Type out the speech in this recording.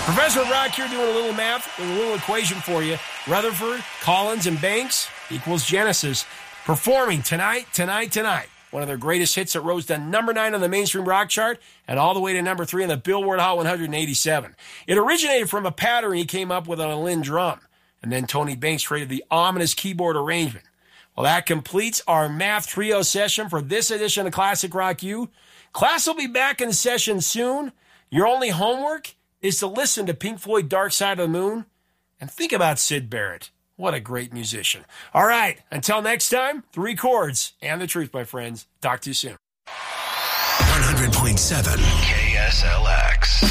Professor Rock here doing a little math with a little equation for you. Rutherford, Collins, and Banks equals Genesis. Performing tonight. One of their greatest hits that rose to number 9 on the mainstream rock chart and all the way to number 3 on the Billboard Hot 187. It originated from a pattern he came up with on a Linn drum. And then Tony Banks created the ominous keyboard arrangement. Well, that completes our math trio session for this edition of Classic Rock U. Class will be back in session soon. Your only homework is to listen to Pink Floyd Dark Side of the Moon and think about Syd Barrett. What a great musician. All right, until next time, 3 chords and the truth, my friends. Talk to you soon. 100.7 KSLX.